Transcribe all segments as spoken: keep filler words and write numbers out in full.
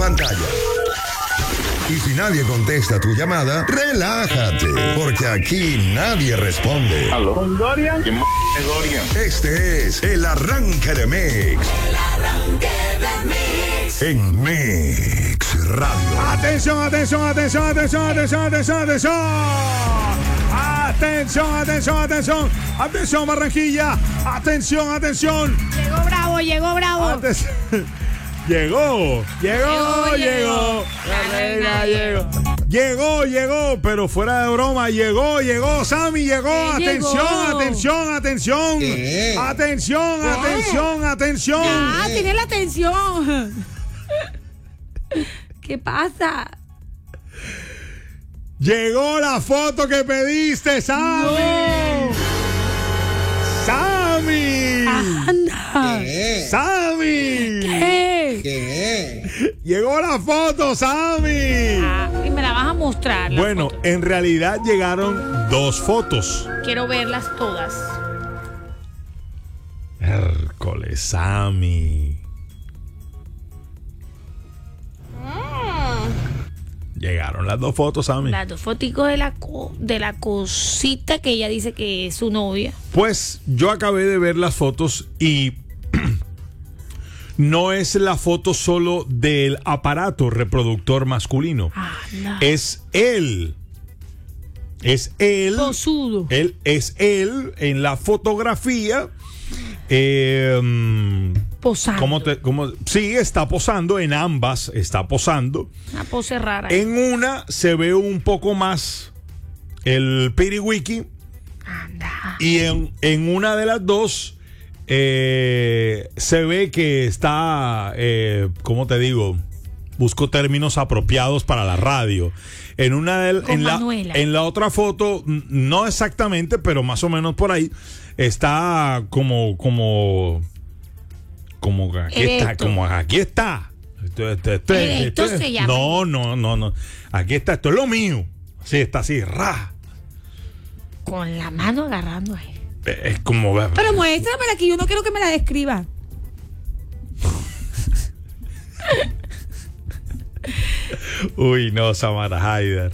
pantalla. Y si nadie contesta tu llamada, relájate, porque aquí nadie responde. ¿Aló? ¿Con Dorian? ¿Quién es Dorian? Este es el arranque de Mix. El arranque de Mix. En Mix Radio. Atención, atención, atención, atención, atención, atención, atención. Atención, atención, atención. Atención, Barranquilla. Atención, atención. Llegó Bravo, llegó Bravo. Atención. Llegó, llegó, Llegó, llegó. llegó. La reina llegó. Llegó, llegó, pero fuera de broma, llegó, llegó, Sammy, llegó. ¿Qué Atención, llegó? atención, atención. ¿Qué? Atención, atención, atención. Ah, tiene la atención. ¿Qué pasa? Llegó la foto que pediste, Sammy. Sammy. Anda. ¿Qué? Sammy. ¿Qué? ¿Qué? Llegó la foto, Sammy. Ah, y me la vas a mostrar. la Bueno, foto. en realidad llegaron dos fotos. Quiero verlas todas. Hércoles, Sammy. Llegaron las dos fotos, Sammy. Las dos foticos de la, co- de la cosita que ella dice que es su novia. Pues yo acabé de ver las fotos y no es la foto solo del aparato reproductor masculino. Anda. Es él. Es él. Posudo. Él es él en la fotografía. Eh, mm, Posando. ¿cómo te, cómo? Sí, está posando en ambas. Está posando. Una pose rara. En una se ve un poco más el piriwiki. Anda. Y en, en una de las dos eh, se ve que está, eh, ¿cómo te digo? Busco términos apropiados para la radio. En una de, Con en la, Manuela. en la otra foto, n- no exactamente, pero más o menos por ahí, está como, como, como aquí está, Erecto. como aquí está. Esto, esto- esto- Erecto esto- se llama. No, no, no, no. Aquí está, esto es lo mío. Sí, está así, ra. Con la mano agarrando a él. Es como. Pero muéstramela que yo no quiero que me la describa. Uy, no, Samara Haider.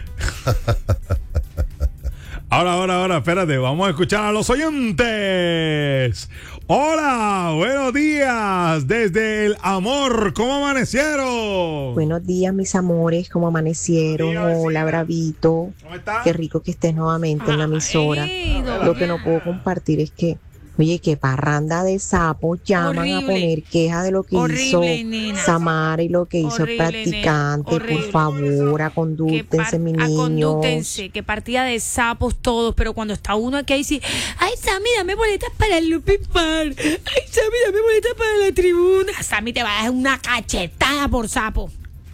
Ahora, ahora, ahora, espérate, vamos a escuchar a los oyentes. Hola, buenos días desde el amor, ¿cómo amanecieron? Buenos días, mis amores, ¿cómo amanecieron? Buenos días, Hola, vecina. Bravito. ¿Cómo estás? Qué rico que estés nuevamente en la emisora. Ay, Lo que no puedo compartir es que, oye, que parranda de sapos llaman Horrible. a poner queja de lo que Horrible, hizo nena. Samara y lo que hizo el Horrible, practicante. nena. Horrible. Por favor, Que acondútense, par- mis niños. acondútense, que partida de sapos todos, pero cuando está uno aquí ahí sí, ay Sammy, dame boletas para el Lupi Par, ay Sammy, dame boletas para la tribuna. Sammy te va a dar una cachetada por sapo.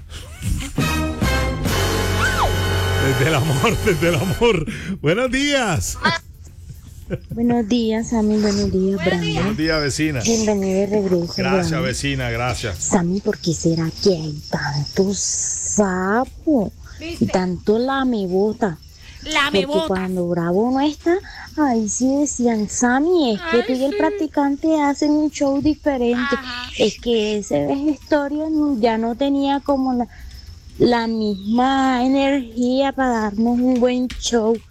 Desde el amor, desde el amor. Buenos días. Buenos días, Sammy. Buenos días, Brian. Buenos días, vecina. Bienvenido de regreso. Gracias, Brian. vecina, gracias. Sammy, ¿por qué será que hay tantos sapos y tanto lamebota? La me Porque bota. cuando Bravo no está, ahí sí decían, Sammy, es que Ay, tú y el sí. practicante hacen un show diferente. Ajá. Es que ese vejestorio ya no tenía como la, la misma energía para darnos un buen show.